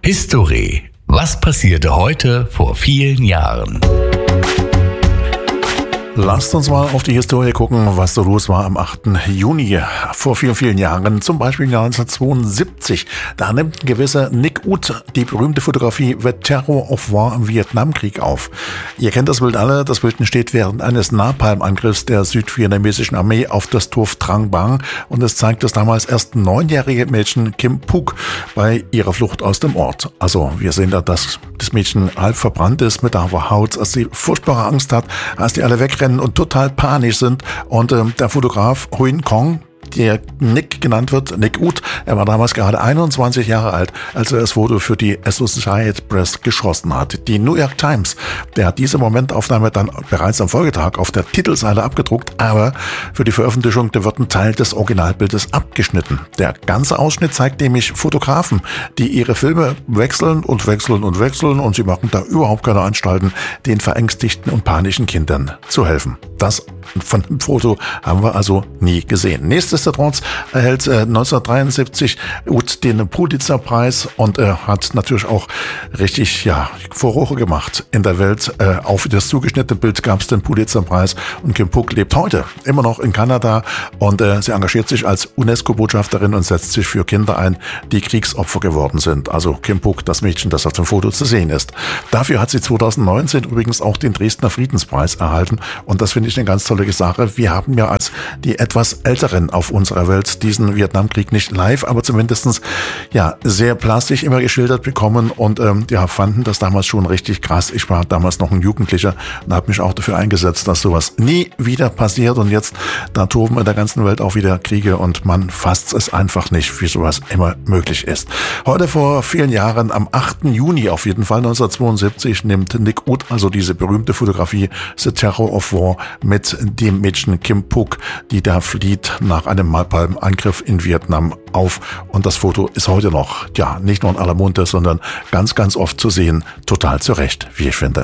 History. Was passierte heute vor vielen Jahren? Lasst uns mal auf die Historie gucken, was so los war am 8. Juni vor vielen, vielen Jahren. Zum Beispiel 1972. Da nimmt ein gewisser Nick Ut die berühmte Fotografie The Terror of War im Vietnamkrieg auf. Ihr kennt das Bild alle. Das Bild entsteht während eines Napalm-Angriffs der südvietnamesischen Armee auf das Dorf Trang Bang. Und es zeigt das damals erst 9-jährige Mädchen Kim Phuc bei ihrer Flucht aus dem Ort. Also wir sehen da, dass das Mädchen halb verbrannt ist mit der Haut, als sie furchtbare Angst hat, als die alle wegrennen und total panisch sind. Und der Fotograf Huyen Kong, der Nick genannt wird, Nick Ut, er war damals gerade 21 Jahre alt, als er das Foto für die Associated Press geschossen hat. Die New York Times, der hat diese Momentaufnahme dann bereits am Folgetag auf der Titelseite abgedruckt, aber für die Veröffentlichung, da wird ein Teil des Originalbildes abgeschnitten. Der ganze Ausschnitt zeigt nämlich Fotografen, die ihre Filme wechseln und sie machen da überhaupt keine Anstalten, den verängstigten und panischen Kindern zu helfen. Das von dem Foto haben wir also nie gesehen. Nichtsdestotrotz erhält 1973 Ut den Pulitzer-Preis und hat natürlich auch richtig Furore gemacht in der Welt. Auch für das zugeschnittene Bild gab es den Pulitzer-Preis und Kim Phuc lebt heute immer noch in Kanada und sie engagiert sich als UNESCO-Botschafterin und setzt sich für Kinder ein, die Kriegsopfer geworden sind. Also Kim Phuc, das Mädchen, das auf dem Foto zu sehen ist. Dafür hat sie 2019 übrigens auch den Dresdner Friedenspreis erhalten und das finde ich eine ganz tolle Sache. Wir haben ja als die etwas Älteren auf unserer Welt diesen Vietnamkrieg nicht live, aber zumindestens sehr plastisch immer geschildert bekommen und fanden das damals schon richtig krass. Ich war damals noch ein Jugendlicher und habe mich auch dafür eingesetzt, dass sowas nie wieder passiert und jetzt, da toben in der ganzen Welt auch wieder Kriege und man fasst es einfach nicht, wie sowas immer möglich ist. Heute vor vielen Jahren, am 8. Juni auf jeden Fall 1972, nimmt Nick Ut also diese berühmte Fotografie The Terror of War mit dem Mädchen Kim Phuc, die da flieht nach einem Napalm-Angriff in Vietnam auf. Und das Foto ist heute noch, nicht nur in aller Munde, sondern ganz, ganz oft zu sehen. Total zu Recht, wie ich finde.